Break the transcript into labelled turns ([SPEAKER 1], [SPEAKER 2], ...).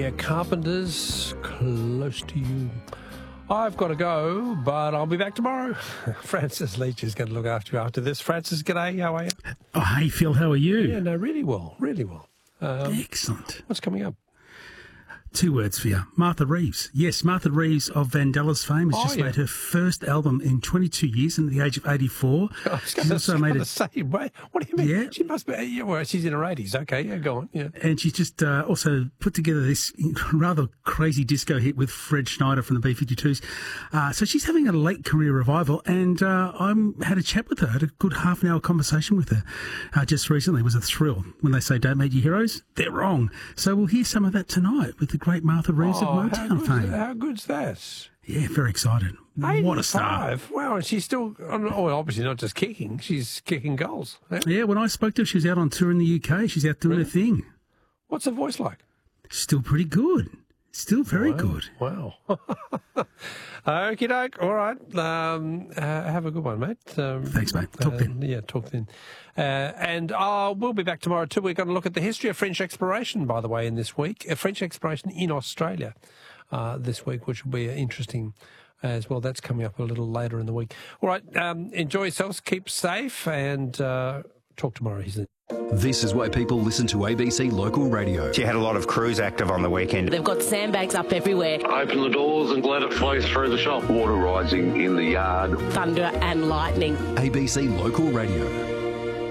[SPEAKER 1] Yeah, Carpenters, Close to You. I've got to go, but I'll be back tomorrow. Francis Leach is going to look after you after this. Francis, g'day, how are you?
[SPEAKER 2] Oh, hey, Phil, how are you?
[SPEAKER 1] Yeah, no, really well, really well.
[SPEAKER 2] Excellent.
[SPEAKER 1] What's coming up?
[SPEAKER 2] 2 words for you. Martha Reeves. Yes, Martha Reeves of Vandellas fame has just made her first album in 22 years and at the age of 84.
[SPEAKER 1] She's also made a... Say, what do you mean?
[SPEAKER 2] Yeah.
[SPEAKER 1] She must be... Yeah, well, she's in her 80s. Okay, yeah, go on. Yeah.
[SPEAKER 2] And she's just also put together this rather crazy disco hit with Fred Schneider from the B-52s. So she's having a late career revival, and I had a chat with her, had a good half-an-hour conversation with her just recently. It was a thrill. When they say don't meet your heroes, they're wrong. So we'll hear some of that tonight with the great Martha Reeves of Motown fame.
[SPEAKER 1] How good's that?
[SPEAKER 2] Yeah, very excited.
[SPEAKER 1] 85.
[SPEAKER 2] What a star.
[SPEAKER 1] Wow, and she's still, obviously not just kicking, she's kicking goals.
[SPEAKER 2] Yeah, when I spoke to her, she was out on tour in the UK. She's out doing her thing.
[SPEAKER 1] What's her voice like?
[SPEAKER 2] Still pretty good. Still very good.
[SPEAKER 1] Wow. Okie doke. All right. Have a good one, mate.
[SPEAKER 2] Thanks, mate. Talk then.
[SPEAKER 1] Yeah, talk then. And we'll be back tomorrow too. We're going to look at the history of French exploration, by the way, in this week. French exploration in Australia this week, which will be interesting as well. That's coming up a little later in the week. All right. Enjoy yourselves. Keep safe and talk tomorrow.
[SPEAKER 3] This is why people listen to ABC Local Radio.
[SPEAKER 4] She had a lot of crews active on the weekend.
[SPEAKER 5] They've got sandbags up everywhere.
[SPEAKER 6] Open the doors and let it flow through the shop. Water rising in the yard.
[SPEAKER 5] Thunder and lightning.
[SPEAKER 3] ABC Local Radio.